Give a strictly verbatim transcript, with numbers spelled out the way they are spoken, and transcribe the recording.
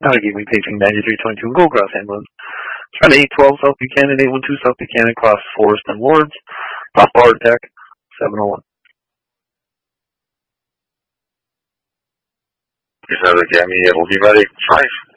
Allegheny paging ninety-three twenty-two Goldcross ambulance. Trying to eight twelve South Buchanan, eight one two South Buchanan, cross Forest and Wards. Possible heart attack, seven oh one. South Academy, we'll be ready. Five.